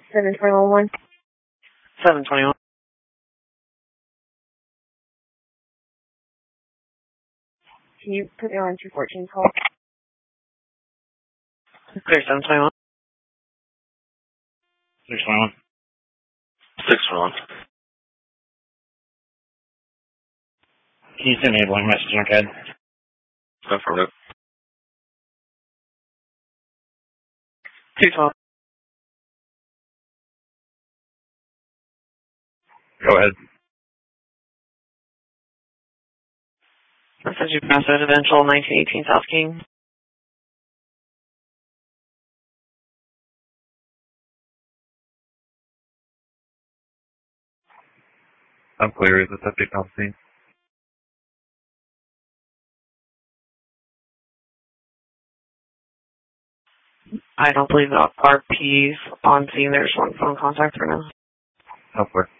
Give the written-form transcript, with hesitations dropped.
721. 721. Can you put me on 214 call? Clear 721. 621. 621. Can you send me a blank message on CAD? Affirmative. 212. Go ahead. Message you past residential 1918 South King. I'm clear. Is the subject on scene? I don't believe the RP's on scene. There's one phone contact for now. I'm clear.